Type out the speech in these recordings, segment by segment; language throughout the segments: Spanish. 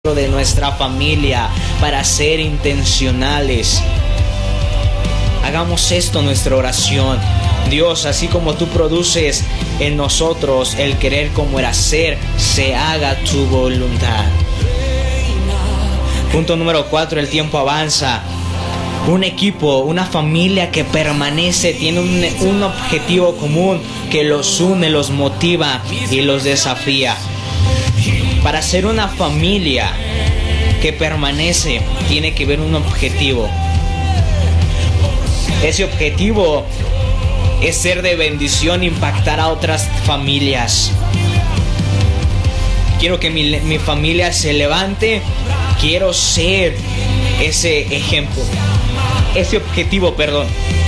de nuestra familia para ser intencionales. Hagamos esto nuestra oración. Dios, así como tú produces en nosotros el querer como el hacer, se haga tu voluntad. Punto número 4, el tiempo avanza. Un equipo, una familia que permanece, tiene un objetivo común que los une, los motiva y los desafía. Para ser una familia que permanece, tiene que haber un objetivo. Ese objetivo es ser de bendición, impactar a otras familias. Quiero que mi familia se levante. Quiero ser ese ejemplo. Ese objetivo, perdón.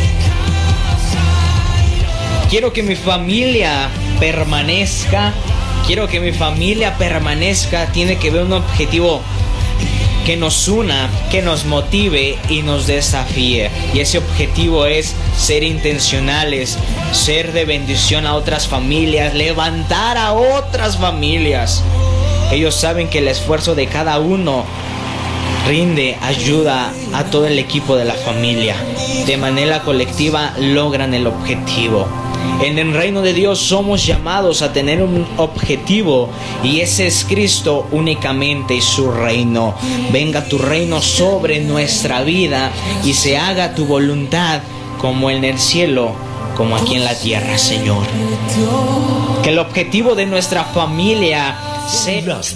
Quiero que mi familia permanezca. Quiero que mi familia permanezca. Tiene que haber un objetivo que nos una, que nos motive y nos desafíe. Y ese objetivo es ser intencionales, ser de bendición a otras familias, levantar a otras familias. Ellos saben que el esfuerzo de cada uno rinde ayuda a todo el equipo de la familia. De manera colectiva logran el objetivo. En el reino de Dios somos llamados a tener un objetivo, y ese es Cristo únicamente y su reino. Venga tu reino sobre nuestra vida y se haga tu voluntad como en el cielo, como aquí en la tierra, Señor. Que el objetivo de nuestra familia sea las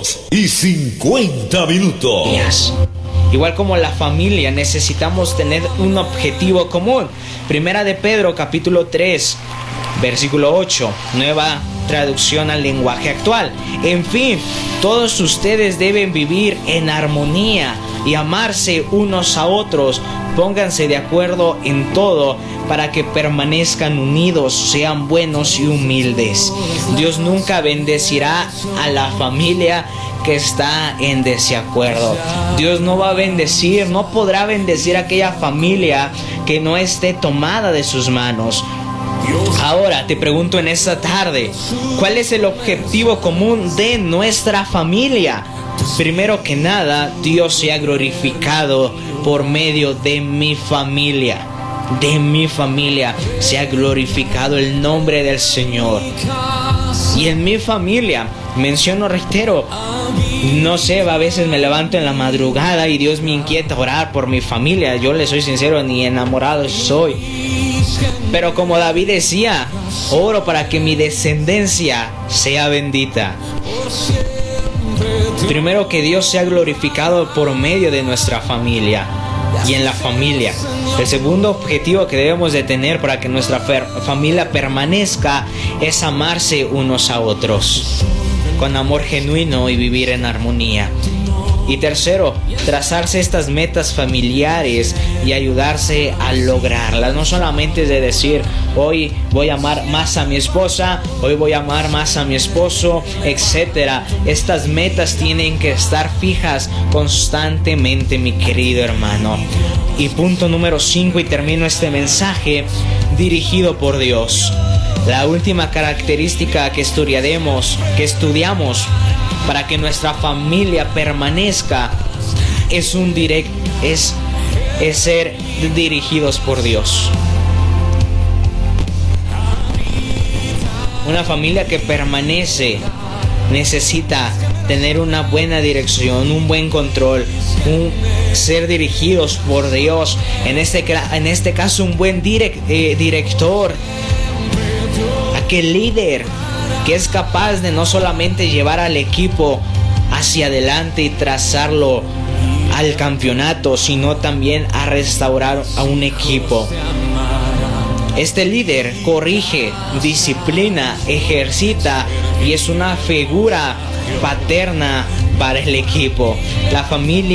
2:50. Igual como la familia, necesitamos tener un objetivo común. Primera de Pedro, capítulo 3, versículo 8, nueva traducción al lenguaje actual. En fin, todos ustedes deben vivir en armonía y amarse unos a otros. Pónganse de acuerdo en todo para que permanezcan unidos, sean buenos y humildes. Dios nunca bendecirá a la familia que está en desacuerdo. Dios no va a bendecir, no podrá bendecir a aquella familia que no esté tomada de sus manos. Ahora te pregunto en esta tarde, ¿cuál es el objetivo común de nuestra familia? Primero que nada, Dios sea glorificado por medio de mi familia. De mi familia sea glorificado el nombre del Señor. Y en mi familia, reitero, no sé, a veces me levanto en la madrugada y Dios me inquieta orar por mi familia. Yo le soy sincero, ni enamorado soy. Pero como David decía, oro para que mi descendencia sea bendita. Primero, que Dios sea glorificado por medio de nuestra familia y en la familia. El segundo objetivo que debemos de tener para que nuestra familia permanezca es amarse unos a otros con amor genuino y vivir en armonía. Y tercero, trazarse estas metas familiares y ayudarse a lograrlas. No solamente es de decir, hoy voy a amar más a mi esposa, hoy voy a amar más a mi esposo, etc. Estas metas tienen que estar fijas constantemente, mi querido hermano. Y punto número 5, y termino este mensaje, dirigido por Dios. La última característica que estudiamos para que nuestra familia permanezca es ser dirigidos por Dios. Una familia que permanece necesita tener una buena dirección, un buen control, ser dirigidos por Dios. En este caso, un buen director, aquel líder que es capaz de no solamente llevar al equipo hacia adelante y trazarlo al campeonato, sino también a restaurar a un equipo. Este líder corrige, disciplina, ejercita y es una figura paterna para el equipo. La familia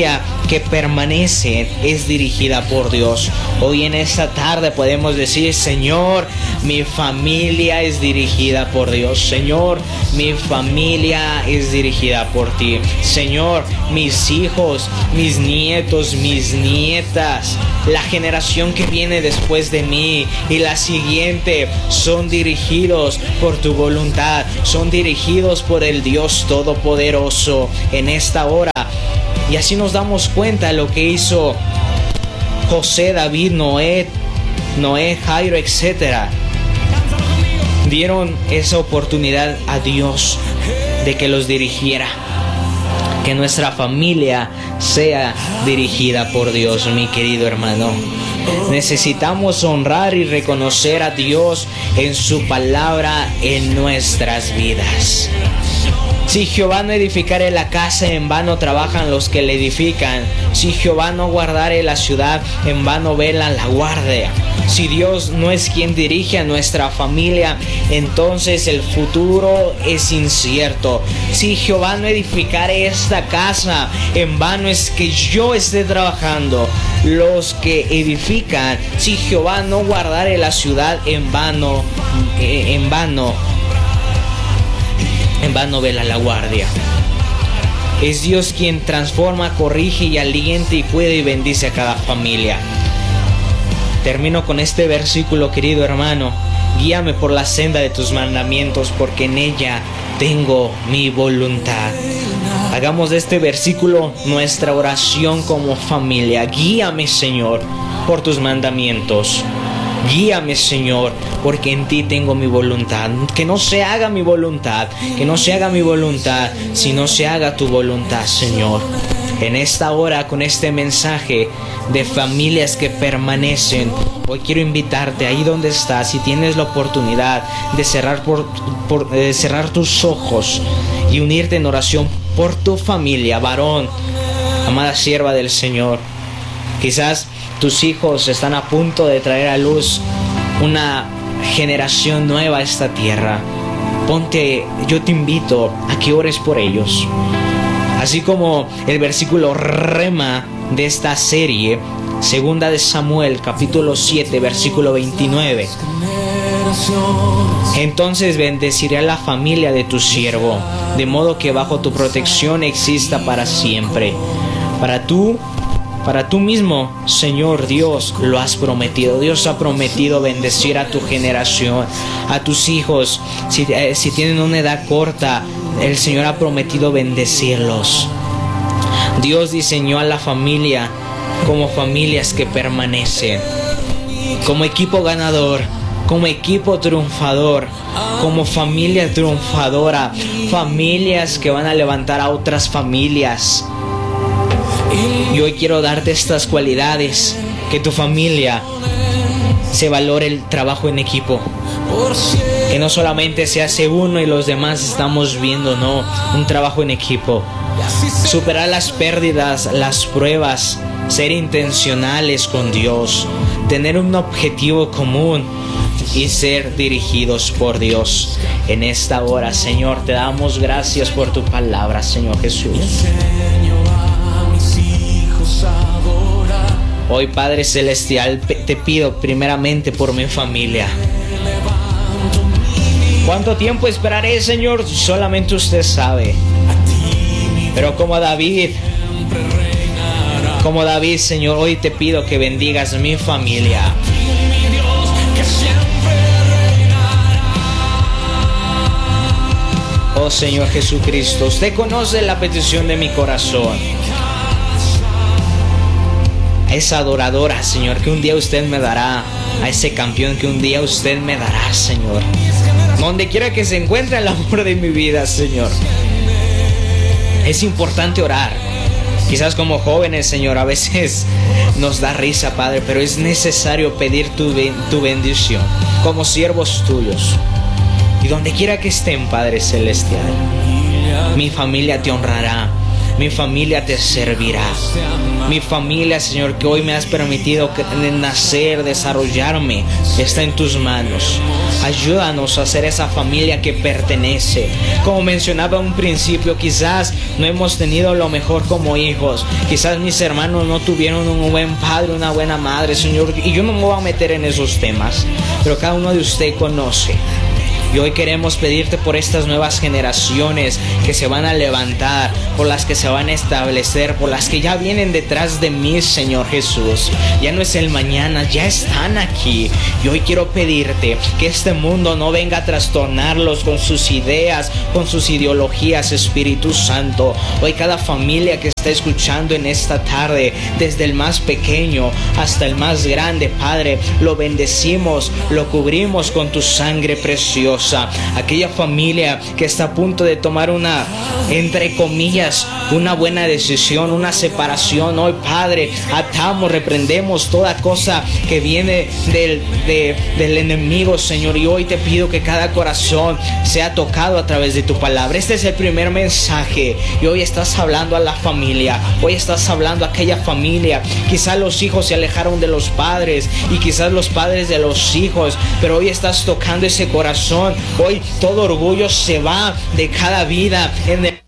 que permanece es dirigida por Dios. Hoy en esta tarde podemos decir: Señor, mi familia es dirigida por Dios. Señor, mi familia es dirigida por ti. Señor, mis hijos, mis nietos, mis nietas, la generación que viene después de mí y la siguiente son dirigidos por tu voluntad, son dirigidos por el Dios Todopoderoso en esta hora. Y así nos damos cuenta de lo que hizo José, David, Noé, Jairo, etc. Dieron esa oportunidad a Dios de que los dirigiera. Que nuestra familia sea dirigida por Dios, mi querido hermano. Necesitamos honrar y reconocer a Dios en su palabra en nuestras vidas. Si Jehová no edificare la casa, en vano trabajan los que la edifican. Si Jehová no guardare la ciudad, en vano vela la guardia. Si Dios no es quien dirige a nuestra familia, entonces el futuro es incierto. Si Jehová no edificare esta casa, en vano es que yo esté trabajando. Los que edifican, si Jehová no guardare la ciudad, en vano vela la guardia. Es Dios quien transforma, corrige y alienta y cuida y bendice a cada familia. Termino con este versículo, querido hermano. Guíame por la senda de tus mandamientos, porque en ella tengo mi voluntad. Hagamos de este versículo nuestra oración como familia. Guíame, Señor, por tus mandamientos. Guíame, Señor, porque en ti tengo mi voluntad. Que no se haga mi voluntad, sino se haga tu voluntad, Señor. En esta hora, con este mensaje de familias que permanecen, hoy quiero invitarte ahí donde estás, si tienes la oportunidad de cerrar tus ojos y unirte en oración por tu familia, varón, amada sierva del Señor. Quizás tus hijos están a punto de traer a luz una generación nueva a esta tierra. Yo te invito a que ores por ellos. Así como el versículo rema de esta serie, segunda de Samuel, capítulo 7, versículo 29. Entonces bendeciré a la familia de tu siervo, de modo que bajo tu protección exista para siempre. Para tú mismo, Señor Dios, lo has prometido. Dios ha prometido bendecir a tu generación, a tus hijos. Si tienen una edad corta, el Señor ha prometido bendecirlos. Dios diseñó a la familia como familias que permanecen, como equipo ganador, como equipo triunfador, como familia triunfadora, familias que van a levantar a otras familias. Y hoy quiero darte estas cualidades, que tu familia se valore el trabajo en equipo, que no solamente se hace uno y los demás estamos viendo, no, un trabajo en equipo. Superar las pérdidas, las pruebas, ser intencionales con Dios, tener un objetivo común y ser dirigidos por Dios. En esta hora, Señor, te damos gracias por tu palabra, Señor Jesús. Hoy, Padre Celestial, te pido primeramente por mi familia. ¿Cuánto tiempo esperaré, Señor? Solamente usted sabe. Pero como David, Señor, hoy te pido que bendigas mi familia. Oh Señor Jesucristo, usted conoce la petición de mi corazón. A esa adoradora, Señor, que un día usted me dará. A ese campeón que un día usted me dará, Señor. Donde quiera que se encuentre el amor de mi vida, Señor. Es importante orar. Quizás como jóvenes, Señor, a veces nos da risa, Padre, pero es necesario pedir tu bendición como siervos tuyos. Y donde quiera que estén, Padre Celestial, mi familia te honrará, Mi familia te servirá. Mi familia, Señor, que hoy me has permitido nacer, desarrollarme, está en tus manos. Ayúdanos a ser esa familia que pertenece. Como mencionaba en un principio, quizás no hemos tenido lo mejor como hijos. Quizás mis hermanos no tuvieron un buen padre, una buena madre, Señor. Y yo no me voy a meter en esos temas. Pero cada uno de ustedes conoce. Y hoy queremos pedirte por estas nuevas generaciones que se van a levantar, por las que se van a establecer, por las que ya vienen detrás de mí, Señor Jesús. Ya no es el mañana, ya están aquí. Y hoy quiero pedirte que este mundo no venga a trastornarlos con sus ideas, con sus ideologías, Espíritu Santo. Hoy cada familia que está escuchando en esta tarde, desde el más pequeño hasta el más grande, Padre, lo bendecimos, lo cubrimos con tu sangre preciosa. Aquella familia que está a punto de tomar una, entre comillas, una buena decisión, una separación, hoy, Padre, atamos, reprendemos toda cosa que viene del enemigo, Señor, y hoy te pido que cada corazón sea tocado a través de tu palabra. Este es el primer mensaje, y hoy estás hablando a la familia, hoy estás hablando a aquella familia. Quizás los hijos se alejaron de los padres, y quizás los padres de los hijos, pero hoy estás tocando ese corazón. Hoy todo orgullo se va de cada vida en el